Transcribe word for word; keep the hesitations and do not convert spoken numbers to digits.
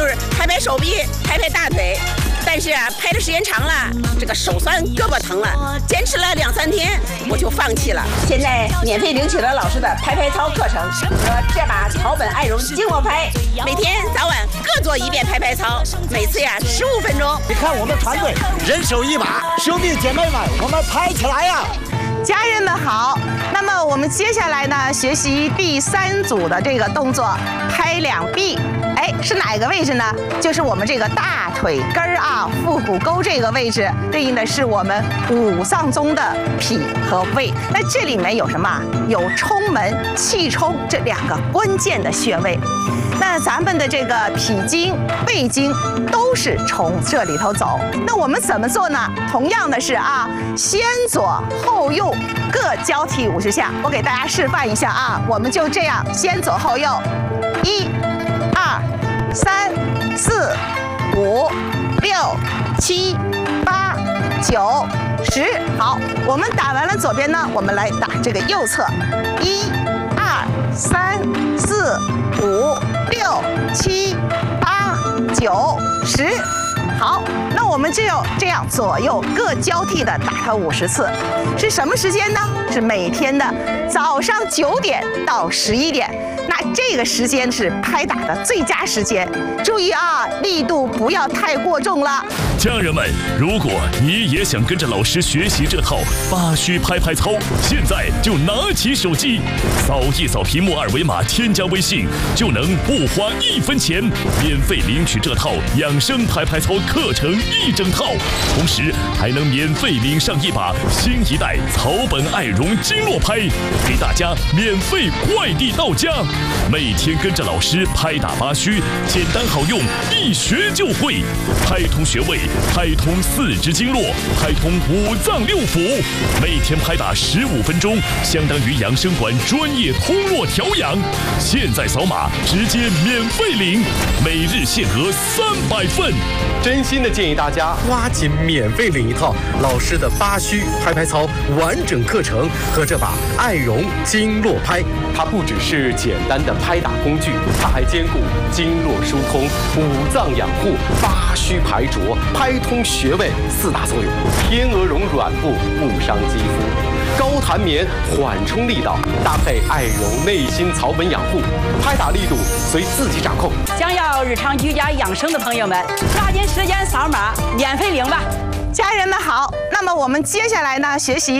就是拍拍手臂，拍拍大腿。但是啊，拍的时间长了，这个手酸，胳膊疼了，坚持了两三天，我就放弃了。现在免费领取了老师的拍拍操课程和这把草本爱绒经络拍，每天早晚各做一遍拍拍操，每次呀十五分钟。 你看我们团队人手一把，兄弟姐妹们，我们拍起来呀！ 家人们好，那么我们接下来呢，学习第三组的这个动作，拍两臂。哎，是哪个位置呢？就是我们这个大腿根儿啊，腹股沟这个位置，对应的是我们五脏中的脾和胃。那这里面有什么？有冲门、气冲这两个关键的穴位。那咱们的这个脾经、胃经都是从这里头走。那我们怎么做呢？同样的是啊，先左后右各交替五十下。我给大家示范一下啊，我们就这样先左后右，一、二、三、四、五、六、七、八、九、十。好，我们打完了左边呢，我们来打这个右侧，一、二、三、四、五、六、七、八、九、十。好，那我们就这样左右各交替的打它五十次，是什么时间呢？是每天的早上九点到十一点。那这个时间是拍打的最佳时间，注意啊，力度不要太过重了。 家人们，如果你也想跟着老师学习这套八虚拍拍操，现在就拿起手机，扫一扫屏幕二维码，添加微信，就能不花一分钱，免费领取这套养生拍拍操课程一整套，同时还能免费领上一把新一代草本爱绒经络拍，给大家免费快递到家。每天跟着老师拍打八虚，简单好用，一学就会，拍通穴位，拍通四肢经络，拍通五脏六腑。每天拍打十五分钟，相当于养生馆专业通络调养。现在扫码直接免费领，每日限额三百份。 真心的建议大家抓紧免费领一套老师的八虚拍拍操完整课程和这把爱绒经络拍。它不只是简单的拍打工具，它还兼顾经络疏通、五脏养护、八虚排浊、拍通穴位四大作用。天鹅绒软布不伤肌肤，高弹棉缓冲力道，搭配爱绒内心草本养护，拍打力度随自己掌控。 想要日常居家养生的朋友们，抓紧时间扫码免费领吧。 家人们好，那么我们接下来呢，学习